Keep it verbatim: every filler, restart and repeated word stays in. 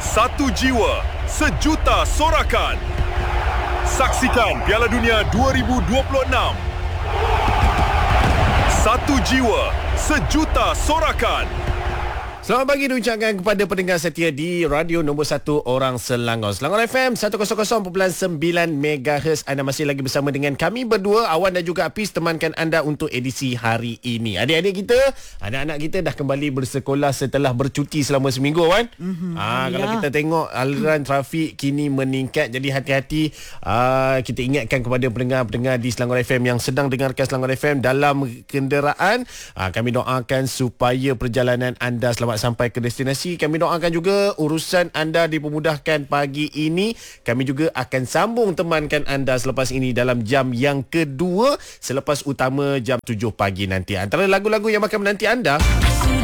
Satu jiwa, sejuta sorakan. Saksikan Piala Dunia dua ribu dua puluh enam. Satu jiwa, sejuta sorakan. Selamat pagi diucapkan kepada pendengar setia di radio nombor satu orang Selangor. Selangor F M seratus perpuluhan sembilan megahertz. Anda masih lagi bersama dengan kami berdua, Awan dan juga Apis, temankan anda untuk edisi hari ini. Adik-adik kita, anak-anak kita dah kembali bersekolah setelah bercuti selama seminggu, Awan. Mm-hmm. Ah, kalau ya. kita tengok aliran trafik kini meningkat, jadi hati-hati. Ah, kita ingatkan kepada pendengar-pendengar di Selangor F M yang sedang dengarkan Selangor F M dalam kenderaan. Ah, kami doakan supaya perjalanan anda selamat sampai ke destinasi. Kami doakan juga urusan anda dipermudahkan pagi ini. Kami juga akan sambung temankan anda selepas ini dalam jam yang kedua selepas utama jam tujuh pagi nanti. Antara lagu-lagu yang akan menanti anda,